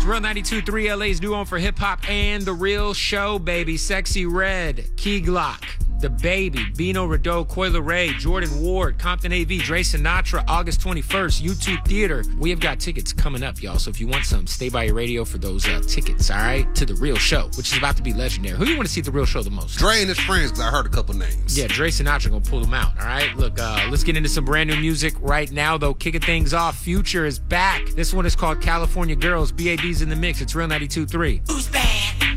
Real 92.3, LA's new home for hip-hop and The Real Show, baby. Sexy Red, Key Glock, The Baby, Bino Rideau, Coyle Ray, Jordan Ward, Compton AV, Dre Sinatra, August 21st, YouTube Theater. We have got tickets coming up, y'all. So if you want some, stay by your radio for those tickets, all right? To The Real Show, which is about to be legendary. Who do you want to see at The Real Show the most? Dre and his friends, because I heard a couple names. Yeah, Dre Sinatra gonna pull them out, all right? Look, let's get into some brand new music right now, though. Kicking things off, Future is back. This one is called California Girls. BAB's in the mix. It's Real 92.3. Who's back?